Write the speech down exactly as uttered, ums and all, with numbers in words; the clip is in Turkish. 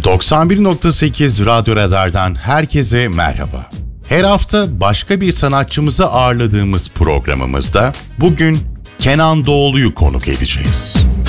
doksan bir nokta sekiz Radyo Radar'dan herkese merhaba. Her hafta başka bir sanatçımızı ağırladığımız programımızda bugün Kenan Doğulu'yu konuk edeceğiz.